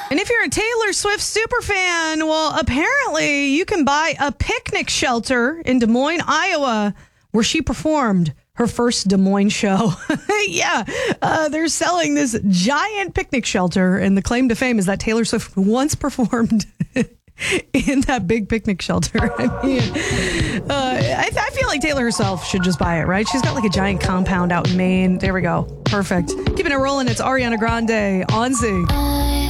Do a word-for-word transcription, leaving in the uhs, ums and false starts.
And if you're a Taylor Swift super fan, well, apparently you can buy a picnic shelter in Des Moines, Iowa, where she performed her first Des Moines show. yeah, uh, they're selling this giant picnic shelter, and the claim to fame is that Taylor Swift once performed in that big picnic shelter. I mean, uh, I, I feel like Taylor herself should just buy it, right? She's got like a giant compound out in Maine. There we go. Perfect. Keeping it rolling. It's Ariana Grande on Z.